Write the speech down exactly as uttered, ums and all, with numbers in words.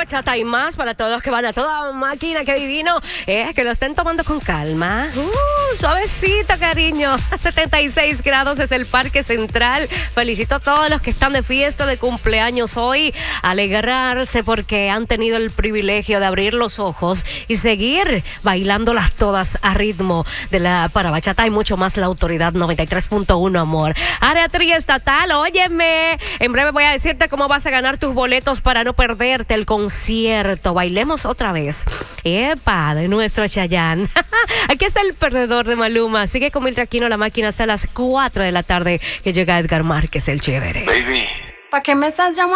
bachata y más para todos los que van a toda máquina. Qué divino. Eh, que lo estén tomando con calma. Uh, suavecito, cariño. A setenta y seis grados es el Parque Central. Felicito a todos los que están de fiesta, de cumpleaños hoy. Alegrarse porque han tenido el privilegio de abrir los ojos y seguir bailándolas todas a ritmo de la para bachata y mucho más. La Autoridad noventa y tres punto uno, amor. Área triestatal, óyeme. En breve voy a decirte cómo vas a ganar tus boletos para no perderte el concierto. Bailemos otra vez. Epa, de nuestro Chayanne. Aquí está el perdedor de Maluma. Sigue con Mildred Aquino, la máquina hasta las cuatro de la tarde, que llega Edgar Márquez, el chévere. Baby. ¿Para qué me estás llamando?